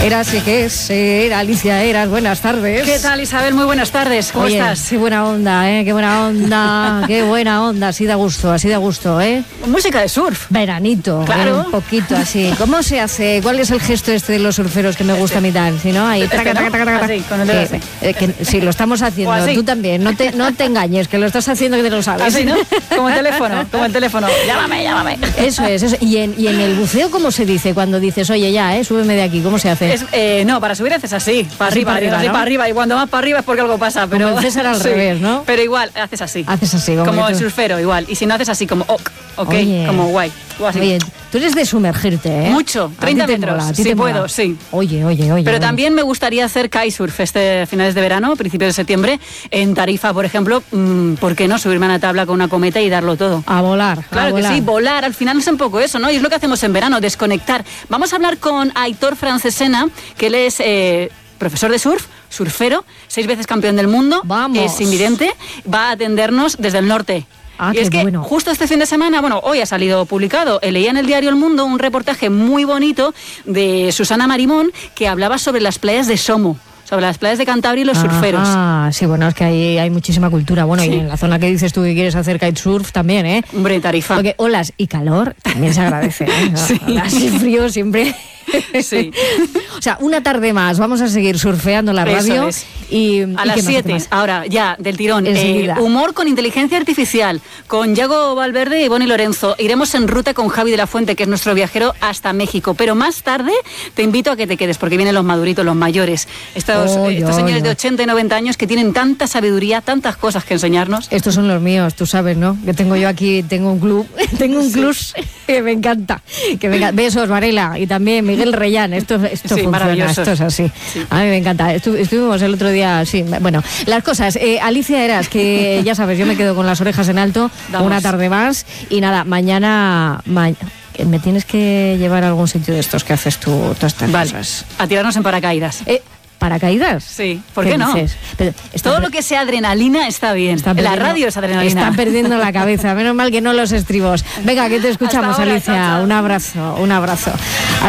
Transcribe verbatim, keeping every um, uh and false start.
Eras y que es, era Alicia Eras, buenas tardes. ¿Qué tal, Isabel? Muy buenas tardes, ¿cómo Oye, estás? Qué buena onda, ¿eh? Qué buena onda, qué buena onda, así da gusto, así da gusto, ¿eh? Música de surf. Veranito, claro. ¿eh? Un poquito así. ¿Cómo se hace? ¿Cuál es el gesto este de los surferos que me gusta a mí tan? ¿Sí, no? Ahí, Este, traca, ¿no? traca, traca, traca. Así, con el dedo Eh, así. eh, que, sí, lo estamos haciendo, tú también, no te, no te engañes, que lo estás haciendo que te lo sabes. Así, ¿no? Como el teléfono, como el teléfono. Llámame, llámame. Eso es, eso. ¿Y en, y en el buceo cómo se dice cuando dices, oye, ya, eh, súbeme de aquí? ¿Cómo se hace? Es, eh, no, para subir haces así, para Así arriba, para arriba, así ¿no? para arriba, y cuando más para arriba es porque algo pasa. Pero Como el César al sí, revés, ¿no? Pero igual, haces así. Haces así, como, Como que el tú- surfero, igual. Y si no haces así, como ok, ok, Oye. como guay. O así. Oye, tú eres de sumergirte, ¿eh? Mucho, A ti treinta te metros, mola, a ti si te mola. puedo, sí. Oye, oye, oye. Pero oye. también me gustaría hacer kitesurf este finales de verano, principios de septiembre, en Tarifa, por ejemplo. mmm, ¿Por qué no subirme a una tabla con una cometa y darlo todo? A volar. Claro a que volar. sí, volar, al final es un poco eso, ¿no? Y es lo que hacemos en verano, desconectar. Vamos a hablar con Aitor Francesena, que él es eh, profesor de surf, surfero, seis veces campeón del mundo, Vamos. es invidente, va a atendernos desde el norte. Ah, y qué es que bueno. justo este fin de semana, bueno, hoy ha salido publicado, eh, leía en el diario El Mundo un reportaje muy bonito de Susana Marimón que hablaba sobre las playas de Somo, sobre las playas de Cantabria y los surferos. Ah, sí, bueno, es que hay, hay muchísima cultura. Bueno, Sí. y en la zona que dices tú que quieres hacer kitesurf también, ¿eh? Hombre, Tarifa. Porque olas y calor también se agradece, ¿eh? Sí. Olas y frío siempre. Sí. O sea, una tarde más vamos a seguir surfeando la Eso radio. es. Y, A ¿y las qué más, qué siete, más? ahora ya, del tirón. Enseguida. Eh, humor con inteligencia artificial, con Yago Valverde y Bonnie Lorenzo. Iremos en ruta con Javi de la Fuente, que es nuestro viajero, hasta México. Pero más tarde te invito a que te quedes, porque vienen los maduritos, los mayores. Estos, Oh, eh, estos yo, señores yo. de ochenta y noventa años que tienen tanta sabiduría, tantas cosas que enseñarnos. Estos son los míos, tú sabes, ¿no? Que tengo yo aquí, tengo un club, tengo un club que me encanta. Que me encanta. Besos, Varela, y también Miguel Reyán. Esto, esto Sí, funciona, maravillosos. esto es así. Sí. A mí me encanta. Estu- estuvimos el otro día, sí. Bueno, las cosas. Eh, Alicia Eras, que ya sabes, yo me quedo con las orejas en alto Vamos. una tarde más. Y nada, mañana... ma- me tienes que llevar a algún sitio de estos que haces tú, todas estas Vale, cosas. a tirarnos en paracaídas. Eh, ¿Paracaídas? Sí, ¿por qué, no? dices? Pero está Todo pre- lo que sea adrenalina está bien. Están la perdiendo- radio es adrenalina. Están perdiendo la cabeza. Menos mal que no los estribos. Venga, que te escuchamos, Hasta ahora, Alicia. chao, chao. Un abrazo, un abrazo.